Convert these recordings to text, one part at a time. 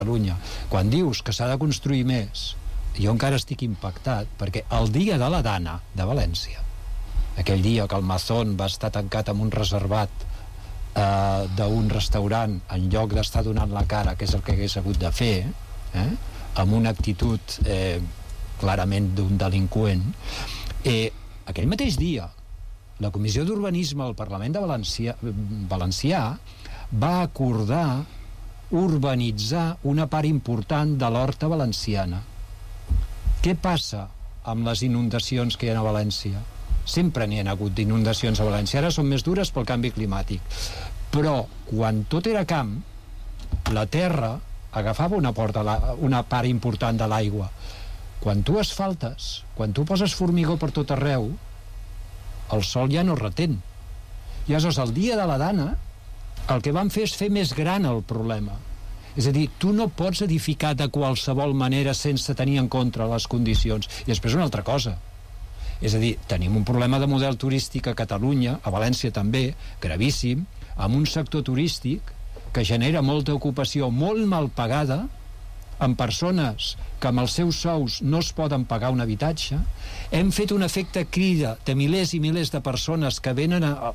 Catalunya. Quan dius que s'ha de construir més, jo encara estic impactat, perquè el dia de la Dana de València, aquell dia que el Mazón va estar tancat en un reservat d'un restaurant en lloc d'estar donant la cara, que és el que hagués hagut de fer, amb una actitud clarament d'un delinqüent, aquell mateix dia la Comissió d'Urbanisme del Parlament de Valencià va acordar urbanitzar una part important de l'horta valenciana. Què passa amb les inundacions que hi ha a València? Sempre n'hi ha hagut d'inundacions a València, ara són més dures pel canvi climàtic, però quan tot era camp, la terra agafava una part important de l'aigua. Quan tu asfaltes, quan tu poses formigó per tot arreu, el sol ja no retén. I aleshores, el dia de la Dana, el que van fer és fer més gran el problema. És a dir, tu no pots edificar de qualsevol manera sense tenir en compte les condicions. I després una altra cosa. És a dir, tenim un problema de model turístic a Catalunya, a València també, gravíssim, amb un sector turístic que genera molta ocupació molt mal pagada, amb persones que amb els seus sous no es poden pagar un habitatge. Hem fet un efecte crida de milers i milers de persones que venen a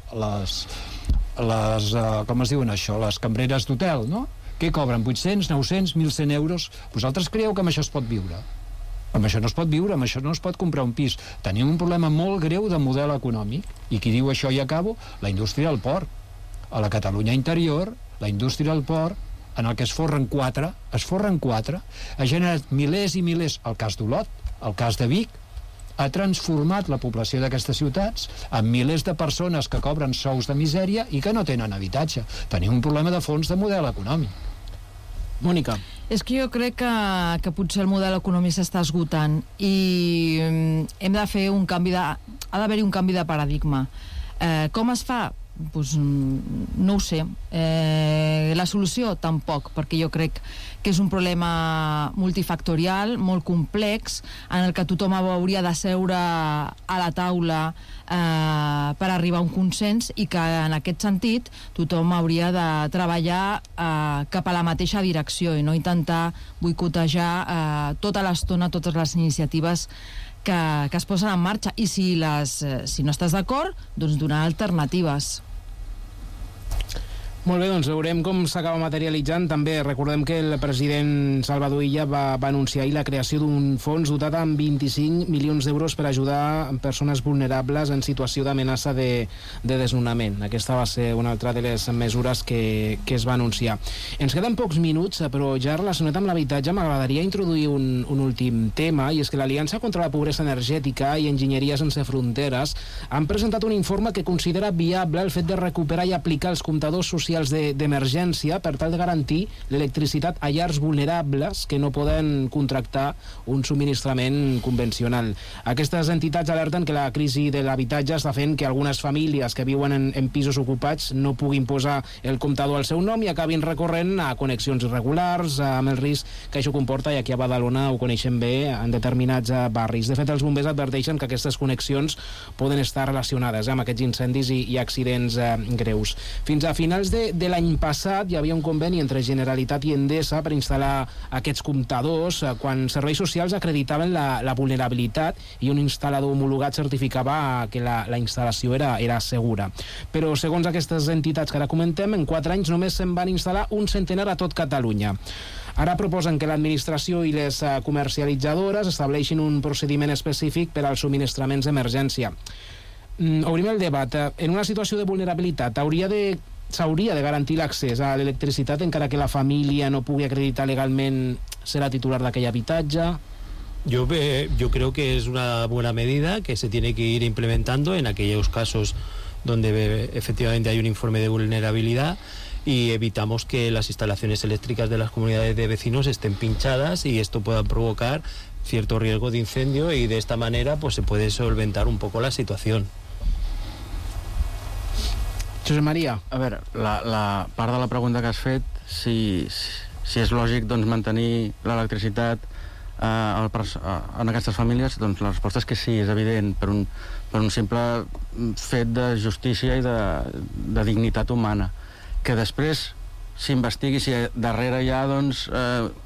com es diuen això, les cambreres d'hotel, no? Què cobren? 800, 900, 1.100 euros? Vosaltres creieu que amb això es pot viure? Amb això no es pot viure, amb això no es pot comprar un pis. Tenim un problema molt greu de model econòmic, i qui diu això, i acabo, la indústria del port. A la Catalunya interior, la indústria del port, en el que es forren quatre, ha generat milers i milers, el cas d'Olot, el cas de Vic, ha transformat la població d'aquestes ciutats en milers de persones que cobren sous de misèria i que no tenen habitatge. Tenim un problema de fons de model econòmic. Mònica. És que jo crec que potser el model econòmic s'està esgotant i hem de fer un canvi ha d'haver-hi un canvi de paradigma. Com es fa? Pues, no ho sé. La solució tampoc, perquè jo crec que és un problema multifactorial, molt complex, en el que tothom hauria de seure a la taula per arribar a un consens, i que en aquest sentit tothom hauria de treballar cap a la mateixa direcció i no intentar boicotejar tota l'estona totes les iniciatives que es posen en marxa, i si no estàs d'acord, doncs donar alternatives. Molt bé, doncs veurem com s'acaba materialitzant. També recordem que el president Salvador Illa va anunciar ahir la creació d'un fons dotat amb 25 milions d'euros per ajudar persones vulnerables en situació d'amenaça de desnonament. Aquesta va ser una altra de les mesures que es va anunciar. Ens queden pocs minuts, però ja relacionat amb l'habitatge m'agradaria introduir un últim tema, i és que l'Aliança contra la Pobresa Energètica i Enginyeria Sense Fronteres han presentat un informe que considera viable el fet de recuperar i aplicar els comptadors socials d'emergència per tal de garantir l'electricitat a llars vulnerables que no poden contractar un subministrament convencional. Aquestes entitats alerten que la crisi de l'habitatge està fent que algunes famílies que viuen en pisos ocupats no puguin posar el comptador al seu nom i acabin recorrent a connexions irregulars, amb el risc que això comporta, i aquí a Badalona ho coneixem bé, en determinats barris. De fet, els bombers adverteixen que aquestes connexions poden estar relacionades amb aquests incendis i accidents greus. Fins a finals de l'any passat hi havia un conveni entre Generalitat i Endesa per instal·lar aquests comptadors quan serveis socials acreditaven la vulnerabilitat i un instal·lador homologat certificava que la instal·lació era segura. Però segons aquestes entitats que ara comentem, en 4 anys només se'n van instal·lar un centenar a tot Catalunya. Ara proposen que l'administració i les comercialitzadores estableixin un procediment específic per als subministraments d'emergència. Obrim el debat. En una situació de vulnerabilitat s'hauria de garantir l'accés a l'electricitat encara que la família no pugui acreditar legalment ser la titular d'aquell habitatge? Yo creo que es una buena medida que se tiene que ir implementando en aquellos casos donde efectivamente hay un informe de vulnerabilidad y evitamos que las instalaciones eléctricas de las comunidades de vecinos estén pinchadas y esto pueda provocar cierto riesgo de incendio, y de esta manera pues se puede solventar un poco la situación. Josep Maria. A veure, la part de la pregunta que has fet, si és lògic doncs, mantenir l'electricitat en aquestes famílies, doncs la resposta és que sí, és evident, per un simple fet de justícia i de dignitat humana. Que després s'investigui si darrere hi ha doncs,